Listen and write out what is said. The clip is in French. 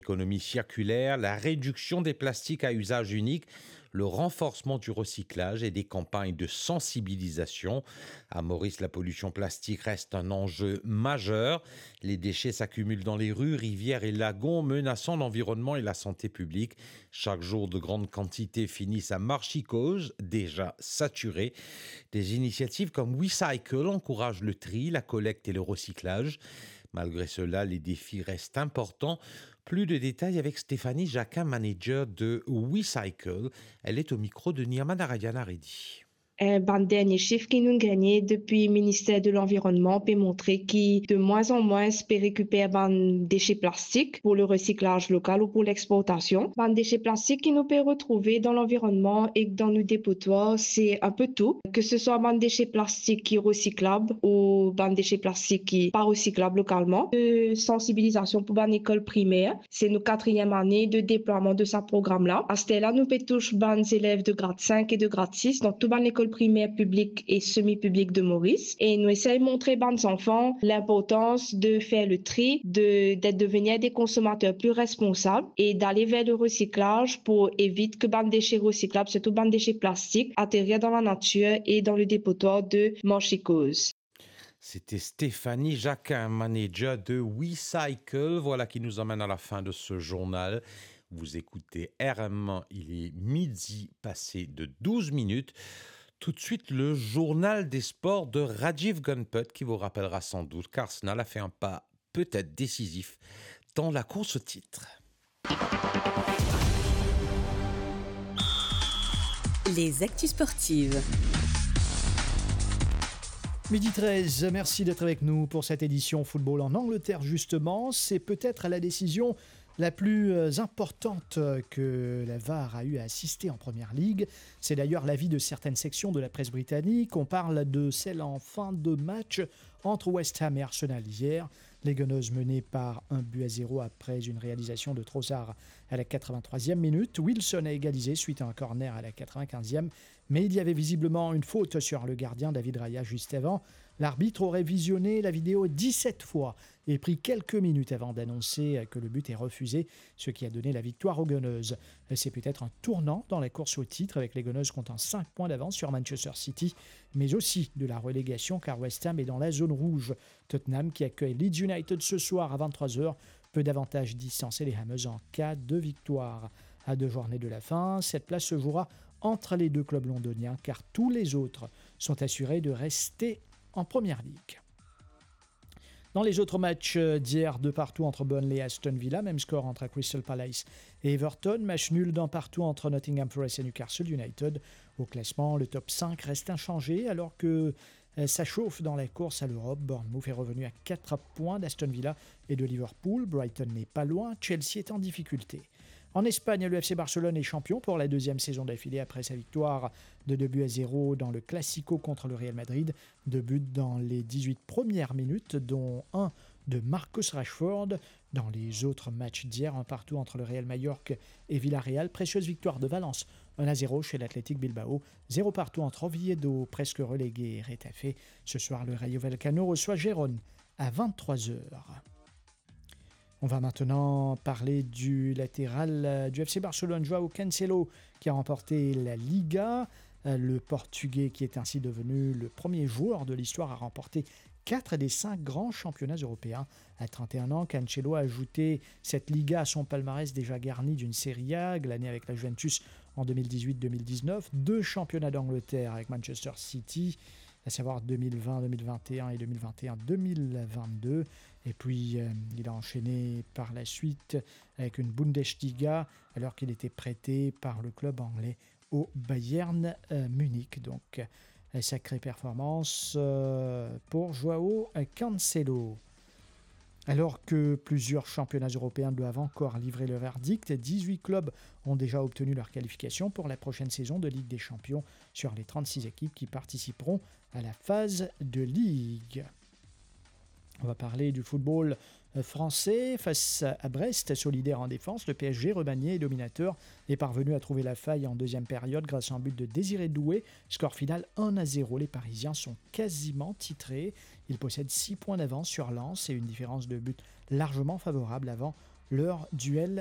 L'économie circulaire, la réduction des plastiques à usage unique, le renforcement du recyclage et des campagnes de sensibilisation. À Maurice, la pollution plastique reste un enjeu majeur. Les déchets s'accumulent dans les rues, rivières et lagons, menaçant l'environnement et la santé publique. Chaque jour, de grandes quantités finissent à Marchicose, déjà saturées. Des initiatives comme WeCycle encouragent le tri, la collecte et le recyclage. Malgré cela, les défis restent importants. Plus de détails avec Stéphanie Jacquin, manager de WeCycle. Elle est au micro de Nirman Reddy. Dernier chiffre qui nous gagnait depuis le ministère de l'Environnement peut montrer que de moins en moins peut récupérer des déchets plastiques pour le recyclage local ou pour l'exportation. Des déchets plastiques qui nous peut retrouver dans l'environnement et dans nos dépotoirs, c'est un peu tout. Que ce soit des déchets plastiques qui sont recyclables ou des déchets plastiques qui sont pas recyclables localement. De sensibilisation pour l'école primaire, c'est nos 4e année de déploiement de ce programme-là. À ce là nous peut toucher des élèves de grade 5 et de grade 6 dans toute l'école primaire publique et semi-publique de Maurice. Et nous essayons de montrer aux enfants l'importance de faire le tri, d'être devenir des consommateurs plus responsables et d'aller vers le recyclage pour éviter que des déchets recyclables, surtout des déchets plastiques, atterrissent dans la nature et dans le dépotoir de Marchicose. C'était Stéphanie Jacquin, manager de WeCycle. Voilà qui nous emmène à la fin de ce journal. Vous écoutez RM1, il est midi passé de 12 minutes. Tout de suite, le journal des sports de Rajiv Gunput qui vous rappellera sans doute qu'Arsenal a fait un pas peut-être décisif dans la course au titre. Les actus sportives. Midi 13, merci d'être avec nous pour cette édition football en Angleterre justement. C'est peut-être la décision la plus importante que la VAR a eu à assister en Première Ligue. C'est d'ailleurs l'avis de certaines sections de la presse britannique. On parle de celle en fin de match entre West Ham et Arsenal hier. Les Gunners menés par 1-0 après une réalisation de Trossard à la 83e minute. Wilson a égalisé suite à un corner à la 95e, mais il y avait visiblement une faute sur le gardien David Raya juste avant. L'arbitre aurait visionné la vidéo 17 fois et pris quelques minutes avant d'annoncer que le but est refusé, ce qui a donné la victoire aux Gunners. C'est peut-être un tournant dans la course au titre avec les Gunners comptant 5 points d'avance sur Manchester City, mais aussi de la relégation car West Ham est dans la zone rouge. Tottenham qui accueille Leeds United ce soir à 23h peut davantage distancer les Hammers en cas de victoire. À 2 journées de la fin, cette place se jouera entre les deux clubs londoniens car tous les autres sont assurés de rester en Première Ligue. Dans les autres matchs d'hier, de partout entre Burnley et Aston Villa, même score entre Crystal Palace et Everton, match nul d'un partout entre Nottingham Forest et Newcastle United. Au classement, le top 5 reste inchangé alors que ça chauffe dans la course à l'Europe. Bournemouth est revenu à 4 points d'Aston Villa et de Liverpool. Brighton n'est pas loin, Chelsea est en difficulté. En Espagne, le FC Barcelone est champion pour la 2e saison d'affilée après sa victoire de 2-0 dans le Classico contre le Real Madrid. 2 buts dans les 18 premières minutes, dont un de Marcus Rashford. Dans les autres matchs d'hier, un partout entre le Real Mallorca et Villarreal. Précieuse victoire de Valence, 1-0 chez l'Athletic Bilbao. 0 partout entre Oviedo, presque relégué, et Retafe. Ce soir, le Rayo Vallecano reçoit Gérone à 23h. On va maintenant parler du latéral du FC Barcelone, Joao Cancelo, qui a remporté la Liga. Le Portugais, qui est ainsi devenu le premier joueur de l'histoire à remporter 4 des 5 grands championnats européens. À 31 ans, Cancelo a ajouté cette Liga à son palmarès déjà garni d'une Serie A, glanée avec la Juventus en 2018-2019, 2 championnats d'Angleterre avec Manchester City, à savoir 2020-2021 et 2021-2022. Et puis, il a enchaîné par la suite avec une Bundesliga, alors qu'il était prêté par le club anglais au Bayern Munich. Donc, sacrée performance pour Joao Cancelo. Alors que plusieurs championnats européens doivent encore livrer le verdict, 18 clubs ont déjà obtenu leur qualification pour la prochaine saison de Ligue des Champions sur les 36 équipes qui participeront à la phase de Ligue. On va parler du football français. Face à Brest, solidaire en défense, le PSG, remanié et dominateur, est parvenu à trouver la faille en deuxième période grâce à un but de Désiré Doué. Score final 1-0. Les Parisiens sont quasiment titrés. Ils possèdent 6 points d'avance sur Lens et une différence de but largement favorable avant leur duel